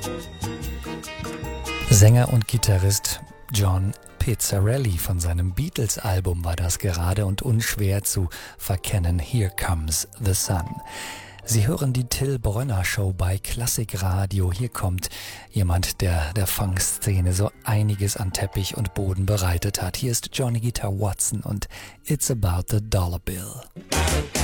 Sänger und Gitarrist John Pizzarelli von seinem Beatles-Album war das gerade und unschwer zu verkennen. Here Comes the Sun. Sie hören die Till Brönner Show bei Klassikradio. Hier kommt jemand, der Funk-Szene so einiges an Teppich und Boden bereitet hat. Hier ist Johnny Guitar Watson und It's About the Dollar Bill.